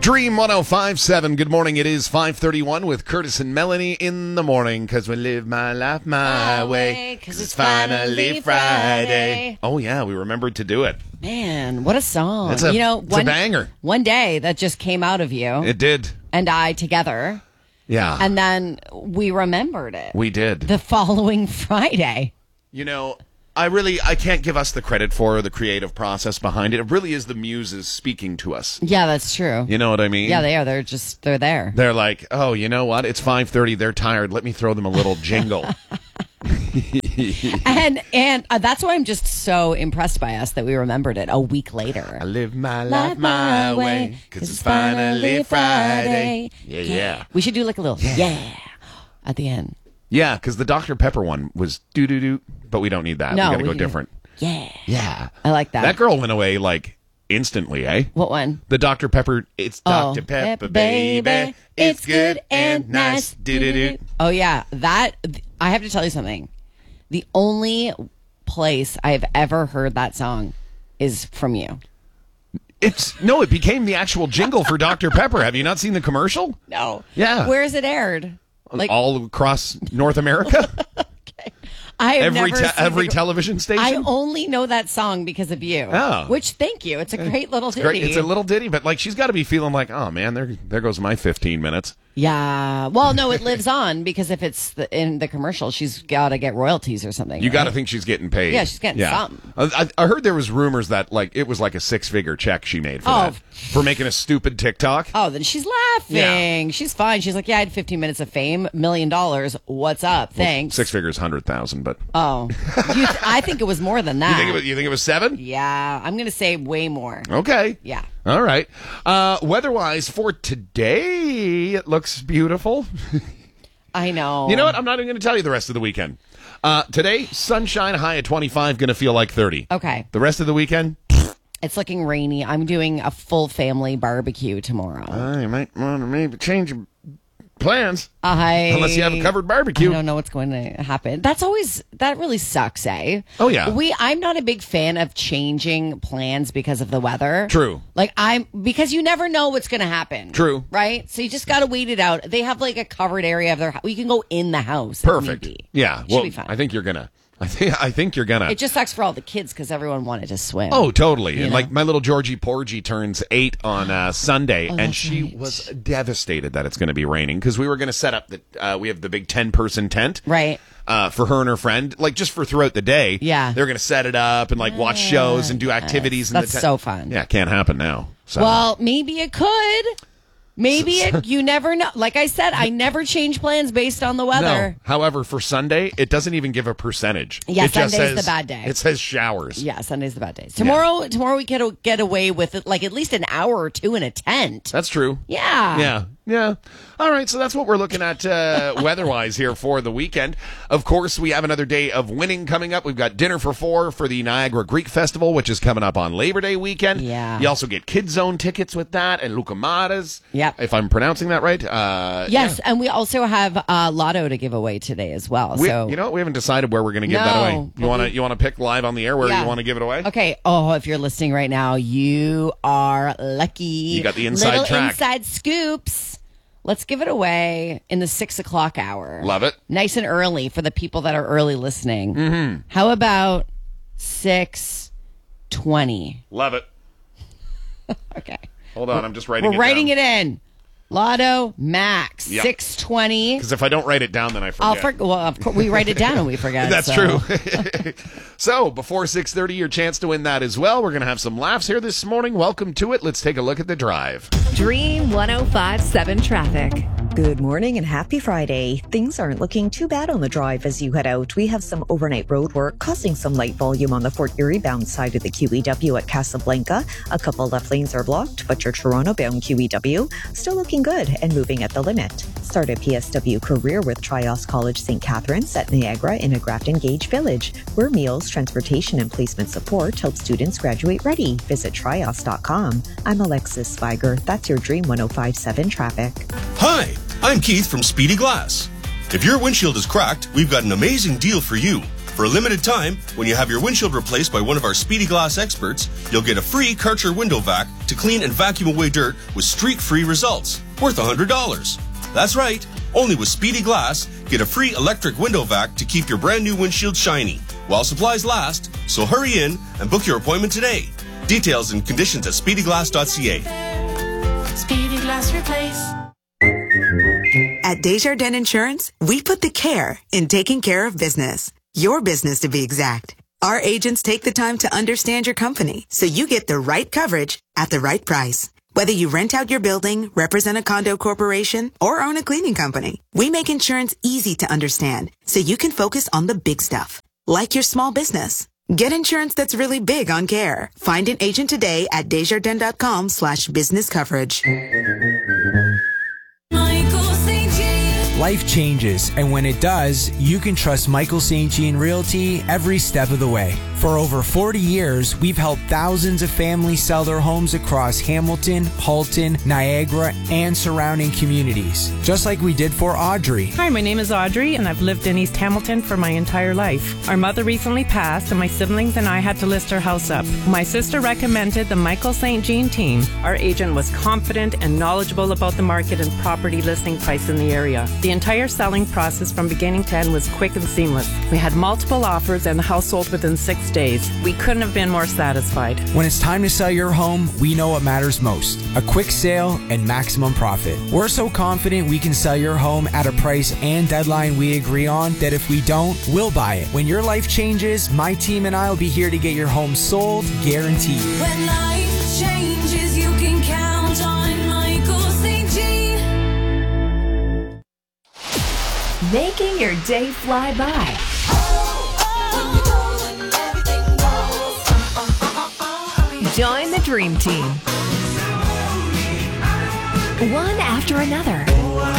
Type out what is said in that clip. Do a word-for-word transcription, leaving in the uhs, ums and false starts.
Dream one oh five point seven. Good morning. It is five thirty-one with Curtis and Melanie in the morning. Because we live my life my way. Because it's finally Friday. Friday. Oh, yeah. We remembered to do it. Man, what a song. It's a, you know, it's one, a banger. One day that just came out of you. It did. And I together. Yeah. And then we remembered it. We did. The following Friday. You know, I really, I can't give us the credit for the creative process behind it. It really is the muses speaking to us. Yeah, that's true. You know what I mean? Yeah, they are. They're just, they're there. They're like, oh, you know what? It's five thirty. They're tired. Let me throw them a little jingle. and and uh, that's why I'm just so impressed by us that we remembered it a week later. I live my life my way because it's finally Friday. Yeah, yeah. We should do like a little yeah, yeah at the end. Yeah, because the Doctor Pepper one was doo-doo-doo, but we don't need that. No, we got to we go do. different. Yeah. Yeah. I like that. That girl went away, like, instantly, eh? What one? The Doctor Pepper, it's Doctor Oh, Pepper, baby, baby. It's good and nice. Doo-doo-doo. Oh, yeah. That, I have to tell you something. The only place I've ever heard that song is from you. It's, no, it became the actual jingle for Doctor Pepper. Have you not seen the commercial? No. Yeah. Where is it aired? Like all across North America? Okay. I have every never te- seen every the... television station? I only know that song because of you. Oh. Which, thank you. It's a great little ditty. Great. It's a little ditty, but like she's got to be feeling like, oh man, there there goes my fifteen minutes. Yeah. Well, no, it lives on because if it's the, in the commercial, she's got to get royalties or something. You right? got to think she's getting paid. Yeah, she's getting something. I, I heard there was rumors that like it was like a six-figure check she made for Oh. that for making a stupid TikTok. Oh, then she's laughing. Yeah. She's fine. She's like, yeah, I had fifteen minutes of fame, million dollars. What's up? Thanks. Six figures, hundred thousand, but Oh, you th- I think it was more than that. you think it was, you think it was seven? Yeah, I'm going to say way more. Okay. Yeah. All right. Uh, weather-wise for today, it looks beautiful. I know. You know what? I'm not even going to tell you the rest of the weekend. Uh, today, sunshine, high at twenty-five, going to feel like thirty. Okay. The rest of the weekend? It's looking rainy. I'm doing a full family barbecue tomorrow. I might want to maybe change your plans. I Unless you have a covered barbecue. I don't know what's going to happen. That's always that really sucks, eh? Oh, yeah. We I'm not a big fan of changing plans because of the weather. True. Like I'm because you never know what's going to happen. True. Right? So you just got to wait it out. They have like a covered area of their house. We can go in the house. if Perfect. need be. Yeah. Should Well, be fun. I think you're gonna. I think I think you're gonna. It just sucks for all the kids because everyone wanted to swim. Oh, totally. And know? like my little Georgie Porgy turns eight on uh, Sunday, Oh, and that's she right. was devastated that it's going to be raining because we were going to set up the. Uh, we have the big ten person tent, Right. Uh, for her and her friend, like just for throughout the day. Yeah. they're going to set it up and like watch shows and do activities. In That's the tent. so fun. Yeah, it can't happen now. So. Well, maybe it could. Maybe it, you never know. Like I said, I never change plans based on the No. weather. However, for Sunday, it doesn't even give a percentage. Yeah, it just Sunday's says, the bad day. It says showers. Yeah, Sunday's the bad day. Tomorrow, tomorrow we get get away with it, like at least an hour or two in a tent. That's true. Yeah. Yeah. Yeah. All right. So that's what we're looking at uh, weather-wise here for the weekend. Of course, we have another day of winning coming up. We've got Dinner for Four for the Niagara Greek Festival, which is coming up on Labor Day weekend. Yeah. You also get Kids Zone tickets with that and Lucamadas. Yep. If I'm pronouncing that right. Uh, Yes, yeah. and we also have uh, Lotto to give away today as well. We, so you know, we haven't decided where we're going to give No, that away. but You want to we- you want to pick live on the air where Yeah. you want to give it away? Okay. Oh, if you're listening right now, you are lucky. You got the inside Little track. inside scoops. Let's give it away in the six o'clock hour. Love it. Nice and early for the people that are early listening. Mm-hmm. How about six twenty? Love it. Okay. Hold on, I'm just writing We're it writing down. it in. Lotto Max Yep. six twenty. Because if I don't write it down, then I forget. I'll for- well, of course, we write it down and we forget. That's so. true. So, before six thirty, your chance to win that as well. We're going to have some laughs here this morning. Welcome to it. Let's take a look at the drive. Dream one oh five point seven traffic. Good morning and happy Friday. Things aren't looking too bad on the drive as you head out. We have some overnight road work causing some light volume on the Fort Erie bound side of the Q E W at Casablanca. A couple left lanes are blocked, but your Toronto bound Q E W still looking good and moving at the limit. Start a P S W career with Trios College Saint Catharines at Niagara in a Grafton Gage Village, where meals, transportation, and placement support help students graduate ready. Visit trios dot com. I'm Alexis Spiger. That's your Dream one oh five point seven traffic. Hi, I'm Keith from Speedy Glass. If your windshield is cracked, we've got an amazing deal for you. For a limited time, when you have your windshield replaced by one of our Speedy Glass experts, you'll get a free Karcher window vac to clean and vacuum away dirt with streak-free results, worth one hundred dollars. That's right, only with Speedy Glass, get a free electric window vac to keep your brand new windshield shiny, while supplies last, so hurry in and book your appointment today. Details and conditions at speedy glass dot c a. Speedy Glass Replace. At Desjardins Insurance, we put the care in taking care of business. Your business, to be exact. Our agents take the time to understand your company so you get the right coverage at the right price. Whether you rent out your building, represent a condo corporation, or own a cleaning company, we make insurance easy to understand so you can focus on the big stuff, like your small business. Get insurance that's really big on care. Find an agent today at desjardins.com slash business coverage. Life changes, and when it does, you can trust Michael Saint Jean Realty every step of the way. For over forty years, we've helped thousands of families sell their homes across Hamilton, Halton, Niagara, and surrounding communities. Just like we did for Audrey. Hi, my name is Audrey, and I've lived in East Hamilton for my entire life. Our mother recently passed, and my siblings and I had to list our house up. My sister recommended the Michael Saint Jean team. Our agent was confident and knowledgeable about the market and property listing price in the area. The entire selling process from beginning to end was quick and seamless. We had multiple offers, and the house sold within six days. We couldn't have been more satisfied. When it's time to sell your home, we know what matters most. A quick sale and maximum profit. We're so confident we can sell your home at a price and deadline we agree on that if we don't, we'll buy it. When your life changes, my team and I will be here to get your home sold, guaranteed. When life changes, you can count on Michael Saint Jean. Making your day fly by. Join the Dream Team. One after another.